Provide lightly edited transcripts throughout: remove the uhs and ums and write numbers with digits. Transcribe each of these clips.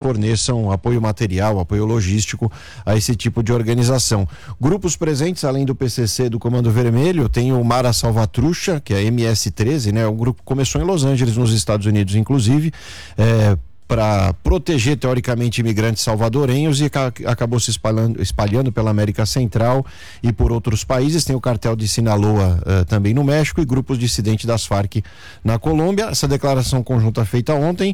forneçam apoio material, apoio logístico a esse tipo de organização. Grupos presentes, além do PCC do Comando Vermelho, tem o Mara Salvatrucha, que é a MS-13, né? O grupo começou em Los Angeles, nos Estados Unidos, inclusive, para proteger teoricamente imigrantes salvadorenhos, e acabou se espalhando pela América Central e por outros países. Tem o cartel de Sinaloa também no México, e grupos dissidentes das Farc na Colômbia. Essa declaração conjunta feita ontem,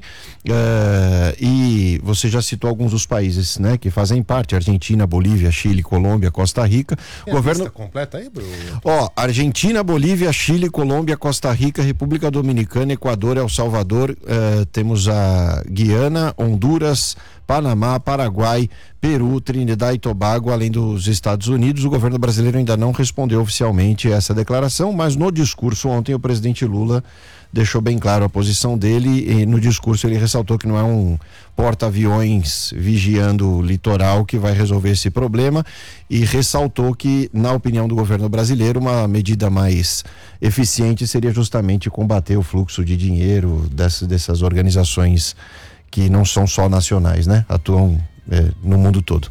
e você já citou alguns dos países, né, que fazem parte: Argentina, Bolívia, Chile, Colômbia, Costa Rica. Tem a lista completa aí, Bruno? Argentina, Bolívia, Chile, Colômbia, Costa Rica, República Dominicana, Equador, El Salvador, temos a Guiana, Honduras, Panamá, Paraguai, Peru, Trinidad e Tobago, além dos Estados Unidos. O governo brasileiro ainda não respondeu oficialmente essa declaração, mas no discurso ontem o presidente Lula deixou bem claro a posição dele, e no discurso ele ressaltou que não é um porta-aviões vigiando o litoral que vai resolver esse problema, e ressaltou que, na opinião do governo brasileiro, uma medida mais eficiente seria justamente combater o fluxo de dinheiro dessas organizações que não são só nacionais, né? Atuam no mundo todo.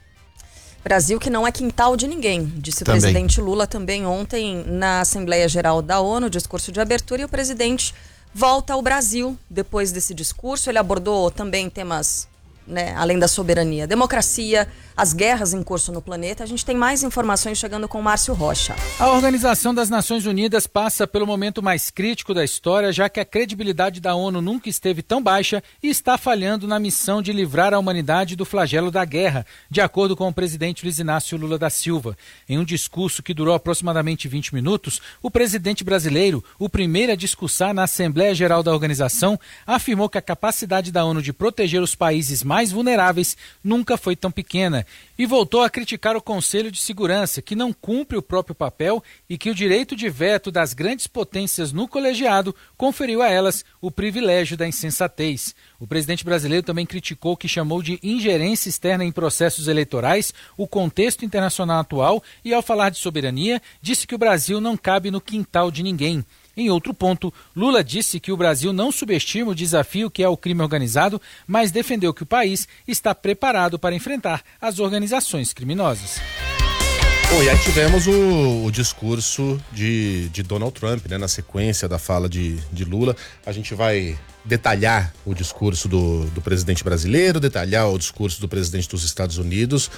Brasil que não é quintal de ninguém, disse Também. o presidente Lula também ontem na Assembleia Geral da ONU, discurso de abertura, e o presidente volta ao Brasil depois desse discurso. Ele abordou também temas, né, além da soberania, democracia, as guerras em curso no planeta. A gente tem mais informações chegando com o Márcio Rocha. A Organização das Nações Unidas passa pelo momento mais crítico da história, já que a credibilidade da ONU nunca esteve tão baixa e está falhando na missão de livrar a humanidade do flagelo da guerra, de acordo com o presidente Luiz Inácio Lula da Silva. Em um discurso que durou aproximadamente 20 minutos, o presidente brasileiro, o primeiro a discursar na Assembleia Geral da organização, afirmou que a capacidade da ONU de proteger os países mais vulneráveis nunca foi tão pequena, e voltou a criticar o Conselho de Segurança, que não cumpre o próprio papel e que o direito de veto das grandes potências no colegiado conferiu a elas o privilégio da insensatez. O presidente brasileiro também criticou o que chamou de ingerência externa em processos eleitorais, o contexto internacional atual, e, ao falar de soberania, disse que o Brasil não cabe no quintal de ninguém. Em outro ponto, Lula disse que o Brasil não subestima o desafio que é o crime organizado, mas defendeu que o país está preparado para enfrentar as organizações criminosas. Bom, e aí tivemos o discurso de Donald Trump, né, na sequência da fala de Lula. A gente vai detalhar o discurso do presidente brasileiro, detalhar o discurso do presidente dos Estados Unidos.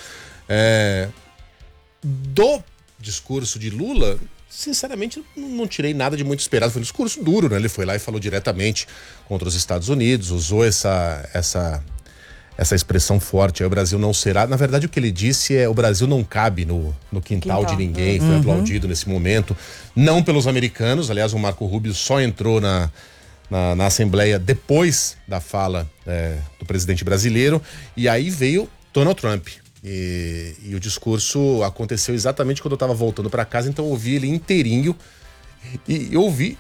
Do discurso de Lula, sinceramente, não tirei nada de muito esperado. Foi um discurso duro, né? Ele foi lá e falou diretamente contra os Estados Unidos, usou essa expressão forte: aí o Brasil não será. Na verdade, o que ele disse é: o Brasil não cabe no quintal de ninguém. Foi aplaudido nesse momento, não pelos americanos. Aliás, o Marco Rubio só entrou na Assembleia depois da fala do presidente brasileiro, e aí veio Donald Trump. E o discurso aconteceu exatamente quando eu estava voltando para casa, então eu ouvi ele inteirinho, e eu ouvi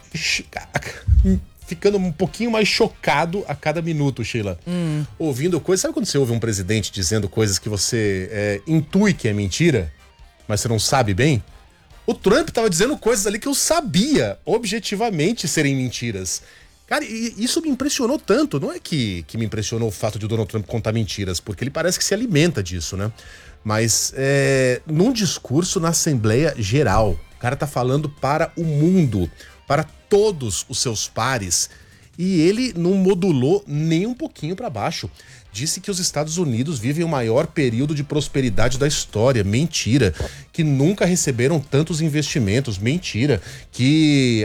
ficando um pouquinho mais chocado a cada minuto, Sheila. Ouvindo coisas. Sabe quando você ouve um presidente dizendo coisas que você intui que é mentira, mas você não sabe bem? O Trump estava dizendo coisas ali que eu sabia objetivamente serem mentiras. Cara, e isso me impressionou tanto. Não é que me impressionou o fato de o Donald Trump contar mentiras, porque ele parece que se alimenta disso, né? Mas num discurso na Assembleia Geral, o cara tá falando para o mundo, para todos os seus pares, e ele não modulou nem um pouquinho para baixo. Disse que os Estados Unidos vivem o maior período de prosperidade da história. Mentira. Que nunca receberam tantos investimentos. Mentira. Que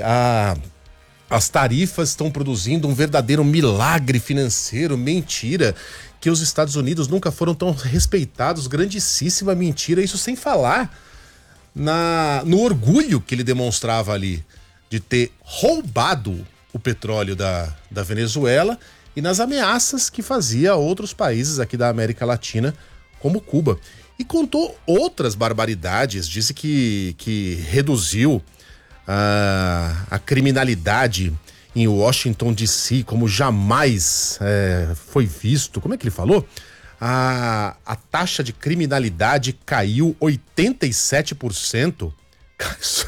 as tarifas estão produzindo um verdadeiro milagre financeiro. Mentira. Que os Estados Unidos nunca foram tão respeitados. Grandíssima mentira. Isso sem falar no orgulho que ele demonstrava ali de ter roubado o petróleo da Venezuela, e nas ameaças que fazia a outros países aqui da América Latina, como Cuba. E contou outras barbaridades. Disse que reduziu a criminalidade em Washington DC como jamais foi visto. Como é que ele falou? A taxa de criminalidade caiu 87%. Isso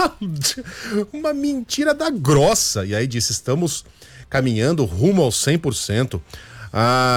é uma mentira da grossa. E aí disse: estamos caminhando rumo aos 100%.